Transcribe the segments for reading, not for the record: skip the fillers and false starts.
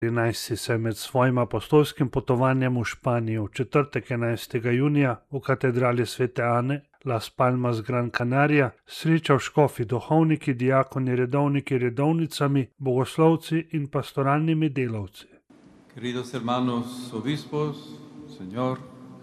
13. se je med svojim apostolskim potovanjem v Španijo v četrtek 11. junija v katedrali Svete Ane, Las Palmas, Gran Canaria, srečal škofi, duhovniki, diakoni, redovniki, redovnicami, bogoslovci in pastoralnimi delavci. Queridos hermanos obispos, Señor,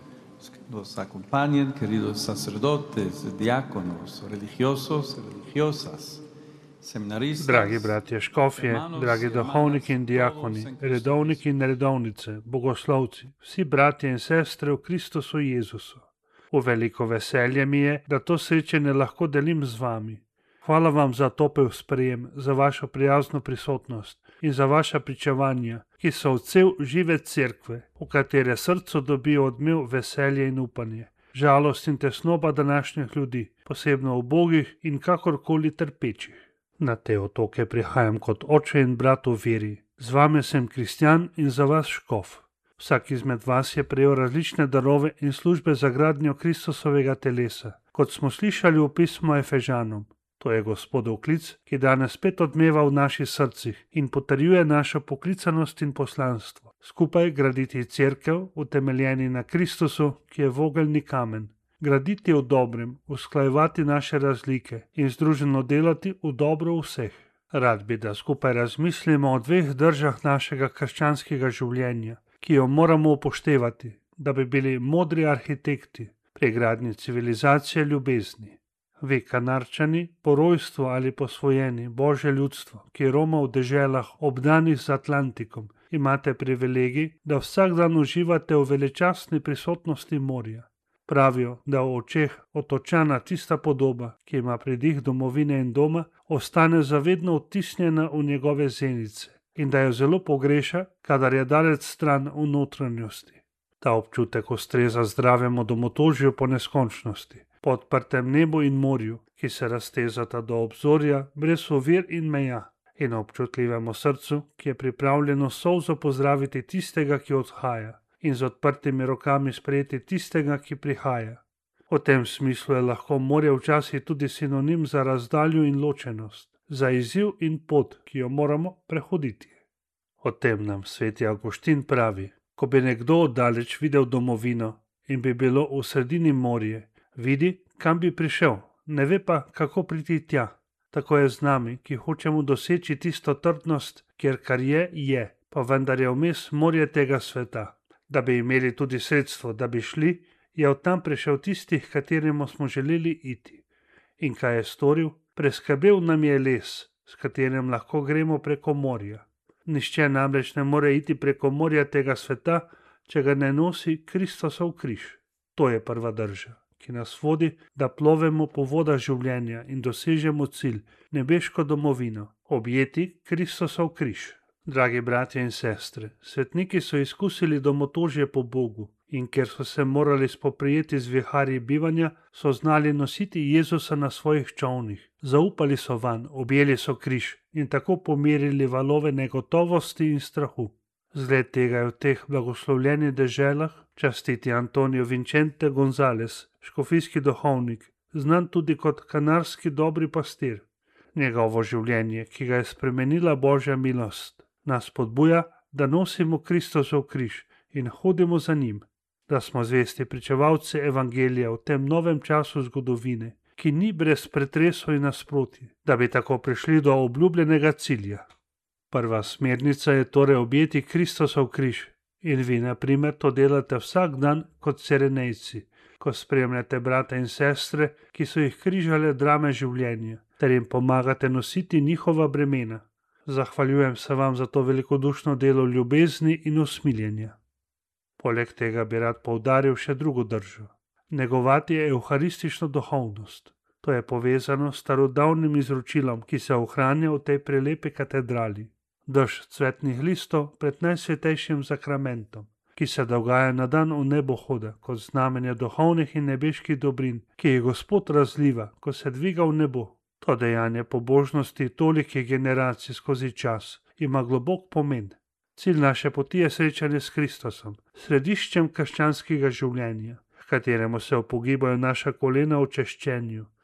nos acompañen, queridos sacerdotes, diáconos, religiosos, religiosas, seminaristas. Dragi bratje škofje, dragi duhovniki in diakoni, redovniki in redovnice, bogoslovci, vsi bratje in sestre v Kristusu Jezusu. V veliko veselje mi je, da to srečanje lahko delim z vami. Hvala vam za topel sprejem, za vašo prijazno prisotnost in za vaša pričevanja, ki so odsev žive cerkve, v katere srcu dobijo odmev veselje in upanje, žalost in tesnoba današnjih ljudi, posebno ubogih in kakorkoli trpečih. Na te otoke prihajam kot oče in brat v veri. Z vami sem kristjan in za vas škof. Vsak izmed vas je prejel različne darove in službe za gradnjo Kristusovega telesa, kot smo slišali v pismu Efežanom. To je Gospodov klic, ki danes spet odmeva v naših srcih in potrjuje našo poklicanost in poslanstvo. Skupaj graditi cerkev, utemeljeni na Kristusu, ki je vogelni kamen. Graditi v dobrem, usklajevati naše razlike in združeno delati v dobro vseh. Rad bi, da skupaj razmislimo o dveh držah našega krščanskega življenja, ki jo moramo upoštevati, da bi bili modri arhitekti pri gradnji civilizacije ljubezni. Vi, Kanarčani, po rojstvu ali posvojeni Božje ljudstvo, ki roma v deželah obdanih z Atlantikom, imate privilegij, da vsak dan uživate v veličastni prisotnosti morja. Pravijo, da v očeh otočana tista podoba, ki ima pridih domovine in doma, ostane zavedno vtisnjena v njegove zenice in da jo zelo pogreša, kadar je daleč stran v notranjosti. Ta občutek ustreza zdravemu domotožju po neskončnosti, po odprtem nebu in morju, ki se raztezata do obzorja brez ovir in meja, in občutljivemu srcu, ki je pripravljeno solzo pozdraviti tistega, ki odhaja, in z odprtimi rokami sprejeti tistega, ki prihaja. V tem smislu je lahko morje včasih tudi sinonim za razdaljo in ločenost, za izziv in pot, ki jo moramo prehoditi. O tem nam sveti Avguštin pravi: ko bi nekdo oddaleč videl domovino in bi bilo v sredini morje, vidi, kam bi prišel, ne ve pa, kako priti tja. Tako je z nami, ki hočemo doseči tisto trdnost, kjer kar je, pa vendar je vmes morje tega sveta. Da bi imeli tudi sredstvo, da bi šli, je od tam prišel tistih, kateremu smo želeli iti. In kaj je storil? Preskrbel nam je les, s katerim lahko gremo preko morja. Nihče namreč ne more iti preko morja tega sveta, če ga ne nosi Kristusov križ. To je prva drža, ki nas vodi, da plovemo po vodah življenja in dosežemo cilj, nebeško domovino, objeti Kristusov križ. Dragi bratje in sestre, svetniki so izkusili domotožje po Bogu in ker so se morali spoprijeti z viharji bivanja, so znali nositi Jezusa na svojih čolnih, zaupali so vanj, objeli so križ in tako pomirili valove negotovosti in strahu. Zgled tega je v teh blagoslovljenih deželah častiti Antonio Vincente González, škofijski duhovnik, znan tudi kot kanarski dobri pastir. Njegovo življenje, ki ga je spremenila Božja milost, nas spodbuja, da nosimo Kristusov križ in hodimo za njim, da smo zvesti pričevalci evangelija v tem novem času zgodovine, ki ni brez pretresov in nasprotij, da bi tako prišli do obljubljenega cilja. Prva smernica je torej objeti Kristusov križ in vi, na primer, to delate vsak dan kot Sirenejci, ko spremljate brata in sestre, ki so jih križale drame življenja, ter jim pomagate nositi njihova bremena. Zahvaljujem se vam za to velikodušno delo ljubezni in usmiljenja. Poleg tega bi rad poudaril še drugo držo. Negovati je evharistično duhovnost. To je povezano s starodavnim izročilom, ki se ohranja v tej prelepi katedrali. Dež cvetnih listov pred najsvetejšim sakramentom, ki se dogaja na dan v nebohoda, kot znamenje duhovnih in nebeških dobrin, ki jih Gospod razliva, ko se dviga v nebo. To dejanje pobožnosti tolikih generacij skozi čas ima globok pomen. Cilj naše poti je srečanje s Kristusom, središčem krščanskega življenja, v kateremu se upogibajo naša kolena v češčenju,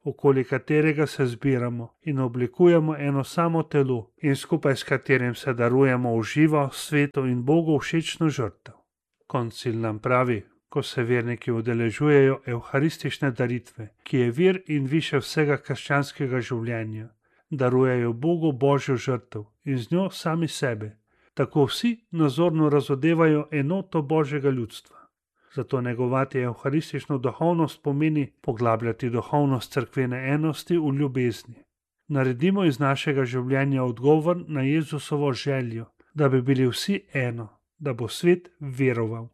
okoli katerega se zbiramo in oblikujemo eno samo telo in skupaj s katerim se darujemo v živo, sveto in Bogu všečno žrtev. Koncil nam pravi, ko se verniki udeležujejo evharistične daritve, ki je vir in više vsega krščanskega življenja, darujejo Bogu božjo žrtev in z njo sami sebe. Tako vsi nazorno razodevajo enoto božjega ljudstva. Zato negovati evharistično duhovnost pomeni poglabljati duhovnost cerkvene enosti v ljubezni. Naredimo iz našega življenja odgovor na Jezusovo željo, da bi bili vsi eno, da bo svet veroval.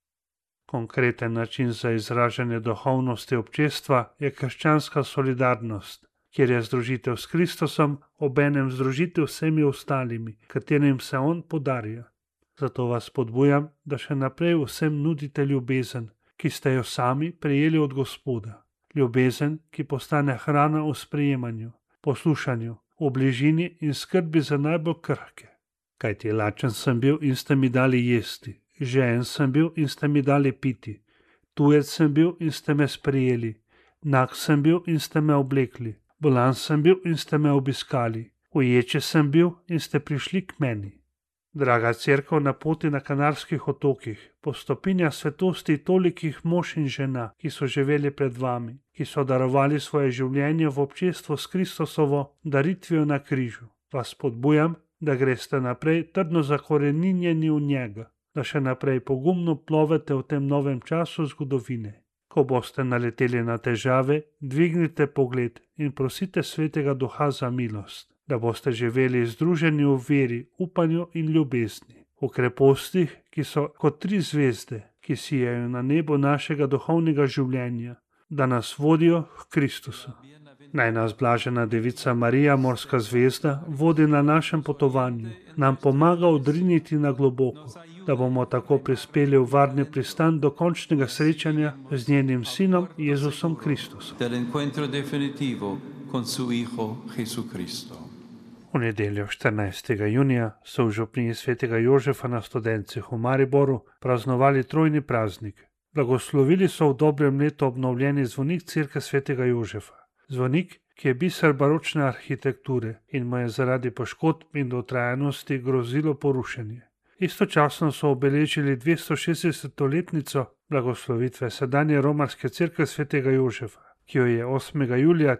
Konkreten način za izražanje duhovnosti občestva je krščanska solidarnost, kjer je združitev s Kristusom obenem združitev vsemi ostalimi, katerim se on podarja. Zato vas spodbujam, da še naprej vsem nudite ljubezen, ki ste jo sami prejeli od Gospoda. Ljubezen, ki postane hrana v sprejemanju, poslušanju, v bližini in skrbi za najbolj krhke. Kajti lačen sem bil in ste mi dali jesti, žejen sem bil in ste mi dali piti, tujec sem bil in ste me sprejeli, nag sem bil in ste me oblekli, bolan sem bil in ste me obiskali, uječe sem bil in ste prišli k meni. Draga cerkev na poti na Kanarskih otokih, po stopinjah svetosti tolikih mož in žena, ki so živeli pred vami, ki so darovali svoje življenje v občestvu s Kristusovo daritvijo na križu, vas spodbujam, da greste naprej trdno zakoreninjeni v njega, da še naprej pogumno plovete v tem novem času zgodovine. Ko boste naleteli na težave, dvignite pogled in prosite Svetega Duha za milost, da boste živeli združeni v veri, upanju in ljubezni, v krepostih, ki so kot 3 zvezde, ki sijajo na nebu našega duhovnega življenja, da nas vodijo k Kristusu. Naj nas blažena Devica Marija, morska zvezda, vodi na našem potovanju, nam pomaga odriniti na globoko, da bomo tako prispeli v varni pristan do končnega srečanja z njenim Sinom Jezusom Kristusom. V nedeljo 14. junija so v župniji svetega Jožefa na Studencih v Mariboru praznovali trojni praznik. Blagoslovili so v dobrem letu obnovljeni zvonik cerkve svetega Jožefa. Zvonik, ki je biser baročne arhitekture in mu je zaradi poškodb in dotrajanosti grozilo porušenje. Istočasno so obeležili 260-letnico blagoslovitve sedanje romarske cerkve svetega Jožefa, ki jo je 8. julija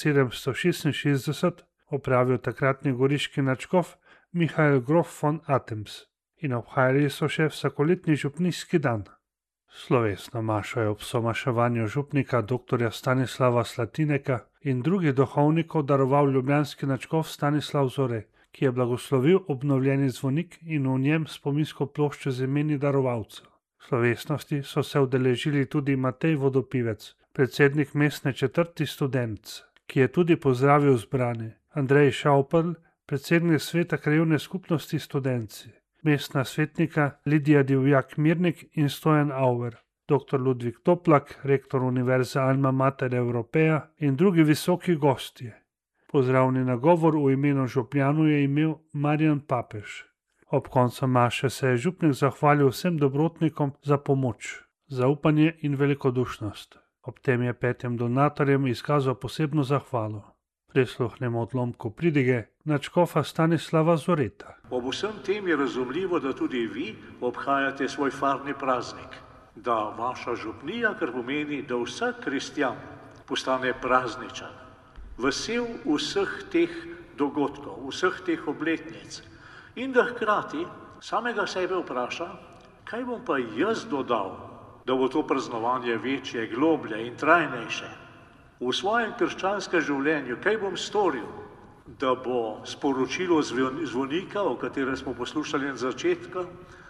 1766 opravil takratni goriški nadškof Mihael Grof von Atems in obhajali so še vsakoletni župnijski dan. Slovesno mašo je ob somaševanju župnika dr. Stanislava Slatineka in drugih duhovnikov daroval ljubljanski nadškof Stanislav Zore, ki je blagoslovil obnovljeni zvonik in v njem spominsko ploščo z imeni darovalcev. Slovesnosti so se udeležili tudi Matej Vodopivec, predsednik mestne četrti Studenc, ki je tudi pozdravil zbrane, Andrej Šauperl, predsednik sveta krajevne skupnosti Studenci, mestna svetnika Lidija Divjak Mirnik in Stojan Auer, dr. Ludvik Toplak, rektor Univerze Alma Mater Europeja in drugi visoki gostje. Pozdravni nagovor v imenu župljanov je imel Marjan Papež. Ob koncu maše se je župnik zahvalil vsem dobrotnikom za pomoč, zaupanje in velikodušnost. Ob tem je 5 donatorjem izkazal posebno zahvalo. Prisluhnemo odlomku pridige nadškofa Stanislava Zoreta. Ob vsem tem je razumljivo, da tudi vi obhajate svoj farni praznik, da vaša župnija, kar pomeni, da vsak kristjan postane prazničan, vesel vseh teh dogodkov, vseh teh obletnic in da hkrati samega sebe vpraša, kaj bom pa jaz dodal, da bo to praznovanje večje, globlje in trajnejše. V svojem krščanskem življenju, kaj bom storil, da bo sporočilo zvonika, o katerem smo poslušali na začetku,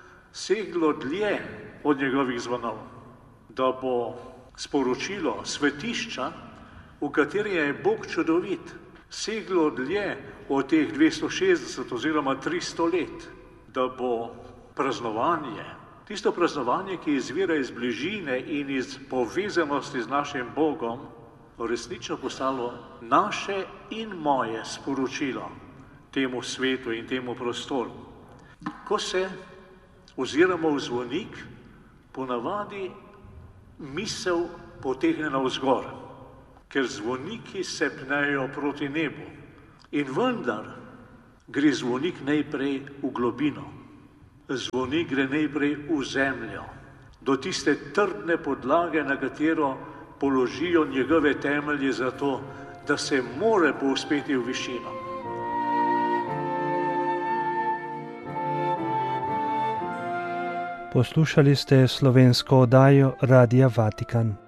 seglo dlje od njegovih zvonov, da bo sporočilo svetišča, v kateri je Bog čudovit, seglo dlje od teh 260 oziroma 300 let, da bo praznovanje, tisto praznovanje, ki izvira iz bližine in iz povezanosti z našim Bogom, resnično postalo naše in moje sporočilo temu svetu in temu prostoru. Ko se oziramo v zvonik, ponavadi misel potegne navzgor. ker zvoniki se pnejo proti nebu. In vendar gre zvonik najprej v globino. Zvonik gre najprej v zemljo, do tiste trdne podlage, na katero položijo njegove temelje za to, da se more povzpeti v višino. Poslušali ste slovensko oddajo Radia Vatikan.